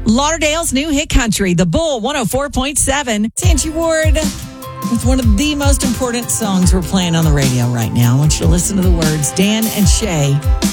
Lauderdale's new hit country, The Bull 104.7. It's Angie Ward with one of the most important songs we're playing on the radio right now. I want you to listen to the words. Dan and Shay